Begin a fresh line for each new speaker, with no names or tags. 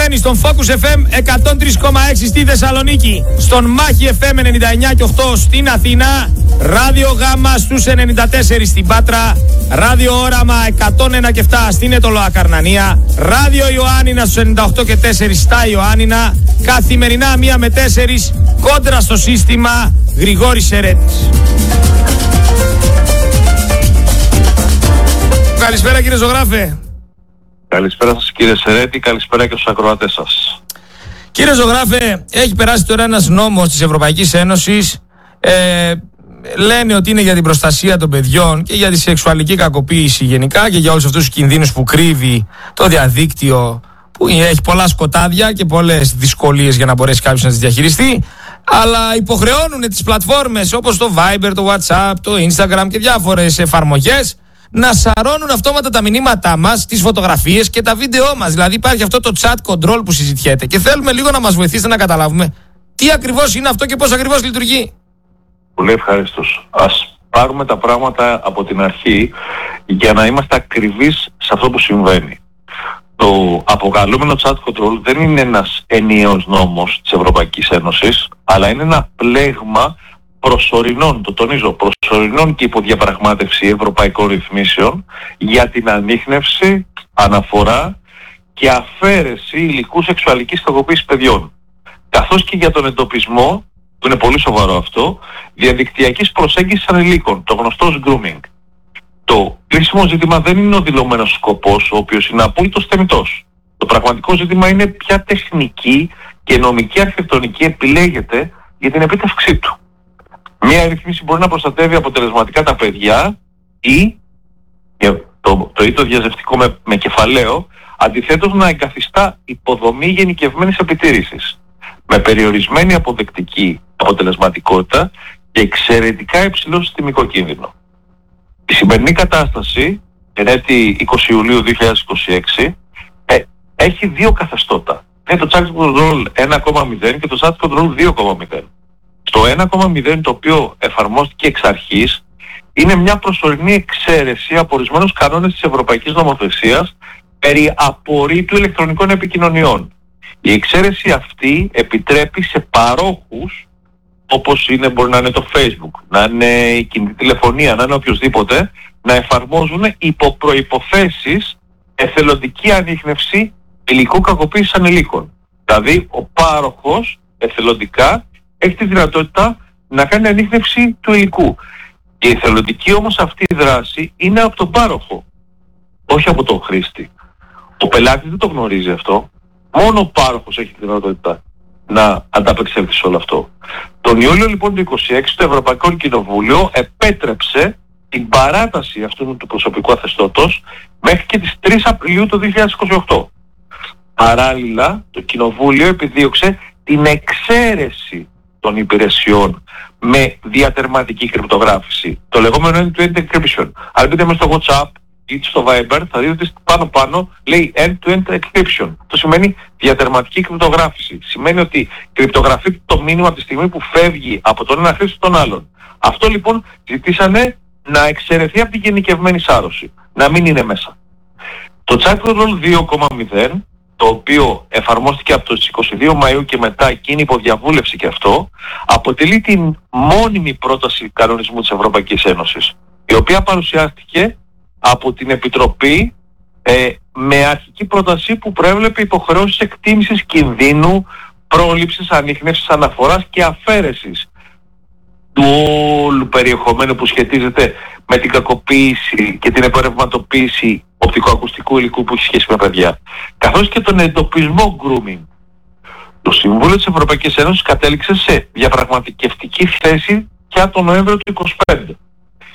συντονισμένοι στον Focus FM 103,6 στη Θεσσαλονίκη, στον Μάχη FM 99 και 8 στην Αθήνα, Ράδιο Γάμα στους 94 στην Πάτρα, Ράδιο Όραμα 101 και 7 στην Ετωλοά Καρνανία, Ράδιο Ιωάννινα στους 98 και 4 στα Ιωάννινα, καθημερινά 1 με 4 κόντρα στο σύστημα Γρηγόρης Σερέτης. Καλησπέρα κύριε Ζωγράφε.
Καλησπέρα σας κύριε Σερέτη, καλησπέρα και στους ακροατές σας.
Κύριε Ζωγράφε, έχει περάσει τώρα ένας νόμος της Ευρωπαϊκής Ένωσης. Λένε ότι είναι για την προστασία των παιδιών και για τη σεξουαλική κακοποίηση γενικά και για όλους αυτούς τους κινδύνους που κρύβει το διαδίκτυο, που έχει πολλά σκοτάδια και πολλές δυσκολίες για να μπορέσει κάποιος να τις διαχειριστεί, αλλά υποχρεώνουν τις πλατφόρμες όπως το Viber, το WhatsApp, το Instagram και διάφορες εφαρμογές να σαρώνουν αυτόματα τα μηνύματά μας, τις φωτογραφίες και τα βίντεό μας. Δηλαδή υπάρχει αυτό το chat control που συζητιέται και θέλουμε λίγο να μας βοηθήσετε να καταλάβουμε τι ακριβώς είναι αυτό και πώς ακριβώς λειτουργεί.
Πολύ ευχαριστώς. Ας πάρουμε τα πράγματα από την αρχή για να είμαστε ακριβείς σε αυτό που συμβαίνει. Το αποκαλούμενο chat control δεν είναι ένας ενιαίος νόμος της Ευρωπαϊκής Ένωσης, αλλά είναι ένα πλέγμα προσωρινών, το τονίζω, προσωρινών και υποδιαπραγμάτευση ευρωπαϊκών ρυθμίσεων για την ανίχνευση, αναφορά και αφαίρεση υλικού σεξουαλικής κακοποίησης παιδιών, καθώς και για τον εντοπισμό, που είναι πολύ σοβαρό αυτό, διαδικτυακής προσέγγισης ανηλίκων, το γνωστό ως grooming. Το κρίσιμο ζήτημα δεν είναι ο δηλωμένος σκοπός, ο οποίος είναι απόλυτος θεμιτός. Το πραγματικό ζήτημα είναι ποια τεχνική και νομική αρχιτεκτονική επιλέγεται για την επίτευξή του. Μία ρύθμιση μπορεί να προστατεύει αποτελεσματικά τα παιδιά ή το διαζευτικό με κεφαλαίο, αντιθέτως να εγκαθιστά υποδομή γενικευμένης επιτήρησης, με περιορισμένη αποδεκτική αποτελεσματικότητα και εξαιρετικά υψηλό συστημικό κίνδυνο. Η σημερινή κατάσταση, ενέτη 20 Ιουλίου 2026, έχει δύο καθεστώτα. Είναι το chat control 1.0 και το chat control 2.0. Το 1.0, το οποίο εφαρμόστηκε εξ αρχής, είναι μια προσωρινή εξαίρεση από ορισμένους κανόνες της Ευρωπαϊκής Νομοθεσίας περί απορρίτου ηλεκτρονικών επικοινωνιών. Η εξαίρεση αυτή επιτρέπει σε παρόχους, όπως μπορεί να είναι το Facebook, να είναι η κινητή τηλεφωνία, να είναι οποιοδήποτε, να εφαρμόζουν υπό προϋποθέσεις εθελοντική ανίχνευση υλικού κακοποίησης ανηλίκων. Δηλαδή ο πάροχος εθελοντικά έχει τη δυνατότητα να κάνει ανίχνευση του υλικού. Και η εθελοντική όμως αυτή η δράση είναι από τον πάροχο, όχι από τον χρήστη. Ο πελάτης δεν το γνωρίζει αυτό. Μόνο ο πάροχος έχει τη δυνατότητα να ανταπεξέλθει σε όλο αυτό. Τον Ιούλιο λοιπόν του 2026 το Ευρωπαϊκό Κοινοβούλιο επέτρεψε την παράταση αυτού του προσωπικού αθεστώτος μέχρι και τις 3 Απριλίου του 2028. Παράλληλα το Κοινοβούλιο επιδίωξε την εξαίρεση των υπηρεσιών με διατερματική κρυπτογράφηση, το λεγόμενο end-to-end encryption. Αν μπείτε μέσα στο WhatsApp ή στο Viber θα δείτε ότι πάνω λέει end-to-end encryption. Το σημαίνει διατερματική κρυπτογράφηση. Σημαίνει ότι κρυπτογραφεί το μήνυμα από τη στιγμή που φεύγει από τον ένα χρήστη στον άλλον. Αυτό λοιπόν ζητήσανε να εξαιρεθεί από την γενικευμένη σάρωση, να μην είναι μέσα. Το chat control 2.0, το οποίο εφαρμόστηκε από το 22 Μαΐου και μετά εκείνη υποδιαβούλευση και αυτό, αποτελεί την μόνιμη πρόταση κανονισμού της Ευρωπαϊκής Ένωσης, η οποία παρουσιάστηκε από την Επιτροπή με αρχική πρόταση που προέβλεπε υποχρεώσεις εκτίμησης κινδύνου, πρόληψης, ανίχνευσης, αναφοράς και αφαίρεσης του όλου περιεχομένου που σχετίζεται με την κακοποίηση και την επορευματοποίηση οπτικοακουστικού υλικού που έχει σχέση με παιδιά, καθώς και τον εντοπισμό grooming. Το Συμβούλιο της Ευρωπαϊκής Ένωσης κατέληξε σε διαπραγματευτική θέση για τον Νοέμβριο του 2025.